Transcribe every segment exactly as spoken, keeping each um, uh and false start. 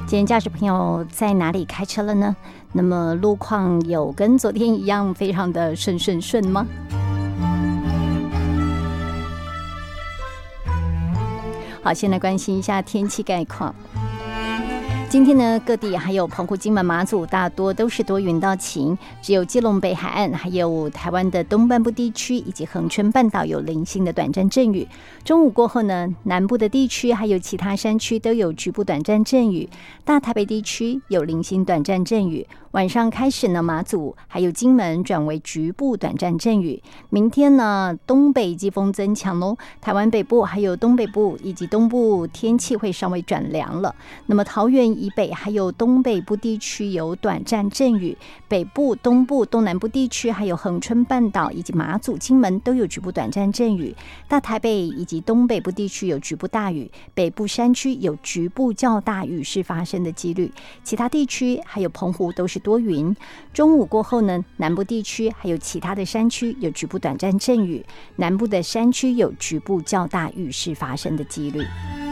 今天驾驶朋友在哪里开车了呢？那么路况有跟昨天一样非常的顺顺顺吗？好，先来关心一下天气概况。今天呢，各地还有澎湖、金门、马祖大多都是多云到晴，只有基隆北海岸还有台湾的东半部地区以及恒春半岛有零星的短暂阵雨。中午过后呢，南部的地区还有其他山区都有局部短暂阵雨，大台北地区有零星短暂阵雨。晚上开始呢，马祖还有金门转为局部短暂阵雨。明天呢，东北季风增强喽，台湾北部还有东北部以及东部天气会稍微转凉了。那么桃园以北还有东北部地区有短暂阵雨，北部、东部、东南部地区还有恒春半岛以及马祖、金门都有局部短暂阵雨。大台北以及东北部地区有局部大雨，北部山区有局部较大雨势发生的几率，其他地区还有澎湖都是多云。中午过后呢，南部地区还有其他的山区有局部短暂阵雨，南部的山区有局部较大雨势发生的几率。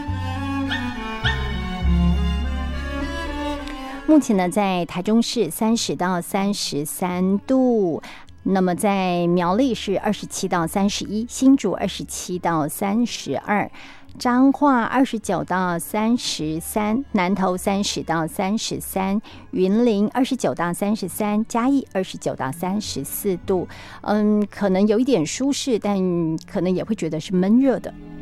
目前呢，在台中市三十到三十三度，那么在苗栗是二十七到三十一，新竹二十七到三十二，彰化二十九到三十三，南投三十到三十三，云林二十九到三十三，嘉义二十九到三十四度。嗯，可能有一点舒适，但可能也会觉得是闷热的。